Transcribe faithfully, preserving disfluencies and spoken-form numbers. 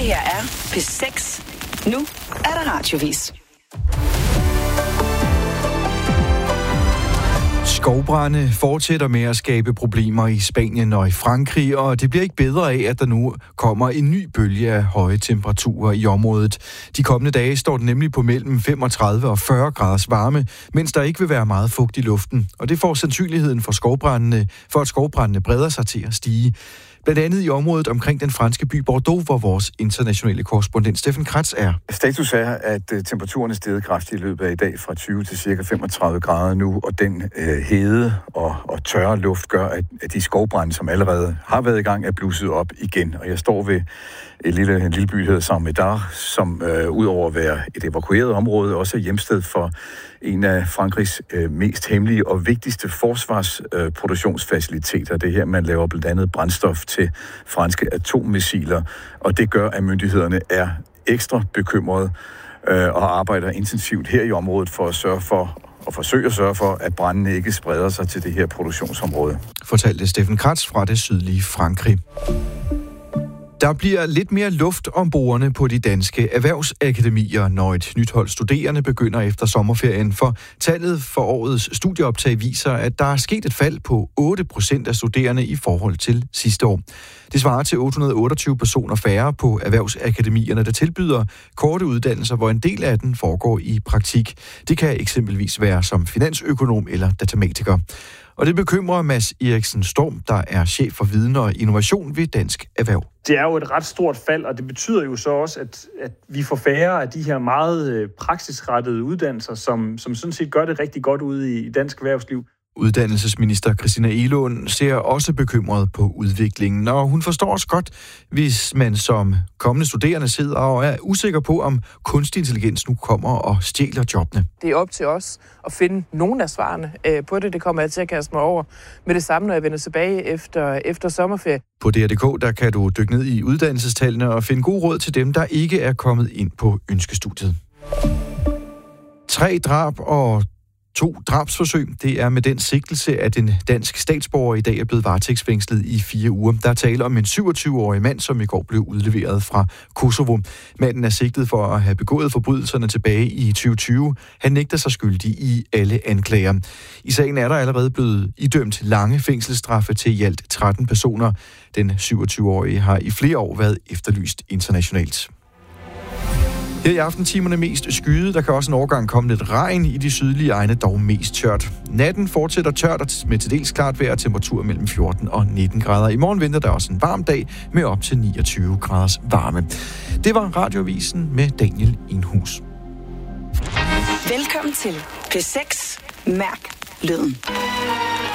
her er P seks. Nu er der radiovis. Skovbrande fortsætter med at skabe problemer i Spanien og i Frankrig, og det bliver ikke bedre af, at der nu kommer en ny bølge af høje temperaturer i området. De kommende dage står det nemlig på mellem femogtredive og fyrre graders varme, mens der ikke vil være meget fugt i luften, og det får sandsynligheden for skovbrandene, for at skovbrandene breder sig til at stige. Blandt andet i området omkring den franske by Bordeaux, hvor vores internationale korrespondent Steffen Kratz er. Status er, at temperaturen er steget kraftigt i løbet af i dag fra tyve til cirka femogtredive grader nu, og den øh, hede og, og tørre luft gør, at, at de skovbrande, som allerede har været i gang, er blusset op igen. Og jeg står ved et lille, en lille by, der hedder Saint-Médard, som øh, udover at være et evakueret område, også er hjemsted for en af Frankrigs øh, mest hemmelige og vigtigste forsvarsproduktionsfaciliteter. Øh, det er her, man laver blandt andet brændstof til franske atommissiler, og det gør, at myndighederne er ekstra bekymrede øh, og arbejder intensivt her i området for at sørge for og forsøge at sørge for, at brandene ikke spreder sig til det her produktionsområde. Fortalte Steffen Kratz fra det sydlige Frankrig. Der bliver lidt mere luft om bordene på de danske erhvervsakademier, når et nyt hold studerende begynder efter sommerferien, for tallet for årets studieoptag viser, at der er sket et fald på otte procent af studerende i forhold til sidste år. Det svarer til otte hundrede og otteogtyve personer færre på erhvervsakademierne, der tilbyder korte uddannelser, hvor en del af den foregår i praktik. Det kan eksempelvis være som finansøkonom eller datamatiker. Og det bekymrer Mads Eriksen Storm, der er chef for viden og innovation ved Dansk Erhverv. Det er jo et ret stort fald, og det betyder jo så også, at, at vi får færre af de her meget praksisrettede uddannelser, som, som sådan set gør det rigtig godt ude i dansk erhvervsliv. Uddannelsesminister Christina Egelund ser også bekymret på udviklingen, og hun forstår også godt, hvis man som kommende studerende sidder og er usikker på, om kunstig intelligens nu kommer og stjæler jobbene. Det er op til os at finde nogle af svarene på det. Det kommer jeg til at kaste mig over med det samme, når jeg vender tilbage efter, efter sommerferie. På D R punktum d k der kan du dykke ned i uddannelsestallene og finde god råd til dem, der ikke er kommet ind på ønskestudiet. Tre drab og To drabsforsøg. Det er med den sigtelse, at en dansk statsborger i dag er blevet varetægtsfængslet i fire uger. Der er tale om en syvogtyve-årig mand, som i går blev udleveret fra Kosovo. Manden er sigtet for at have begået forbrydelserne tilbage i tyve tyve. Han nægter sig skyldig i alle anklager. I sagen er der allerede blevet idømt lange fængselsstraffe til i alt tretten personer. Den syvogtyve-årige har i flere år været efterlyst internationalt. Her i aftentimerne mest skyet. Der kan også en overgang komme lidt regn i de sydlige egne, dog mest tørt. Natten fortsætter tørt med til dels klart vejr og temperatur mellem fjorten og nitten grader. I morgen venter der også en varm dag med op til niogtyve graders varme. Det var Radioavisen med Daniel Enhus. Velkommen til P seks. Mærk lyden.